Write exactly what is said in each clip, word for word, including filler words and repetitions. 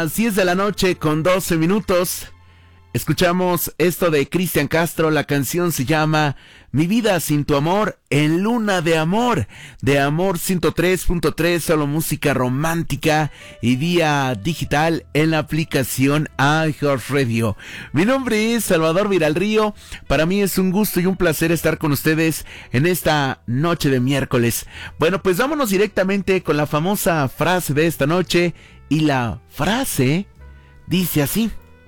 Las diez de la noche con doce minutos. Escuchamos esto de Cristian Castro. La canción se llama Mi vida sin tu amor en Luna de Amor, de Amor ciento tres punto tres, solo música romántica y vía digital en la aplicación iHeartRadio. Mi nombre es Salvador Viralrío. Para mí es un gusto y un placer estar con ustedes en esta noche de miércoles. Bueno, pues vámonos directamente con la famosa frase de esta noche, y la frase dice así: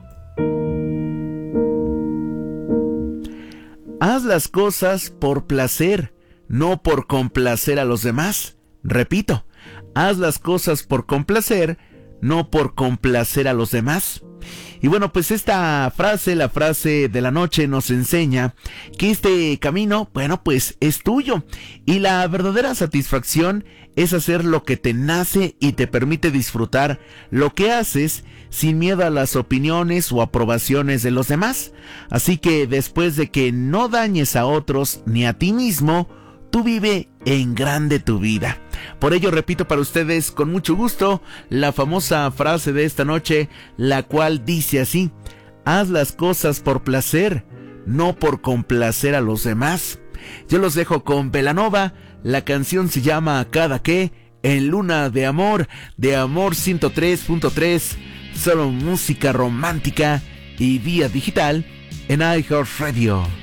haz las cosas por placer, no por complacer a los demás. Repito, haz las cosas por complacer, no por complacer a los demás. Y bueno, pues esta frase, la frase de la noche, nos enseña que este camino, bueno, pues es tuyo. Y la verdadera satisfacción es hacer lo que te nace y te permite disfrutar lo que haces sin miedo a las opiniones o aprobaciones de los demás. Así que después de que no dañes a otros ni a ti mismo, tú vive en grande tu vida. Por ello repito para ustedes con mucho gusto la famosa frase de esta noche, la cual dice así: haz las cosas por placer, no por complacer a los demás. Yo los dejo con Belanova. La canción se llama Cada Que, en Luna de Amor, de Amor ciento tres punto tres, solo música romántica y vía digital en iHeartRadio.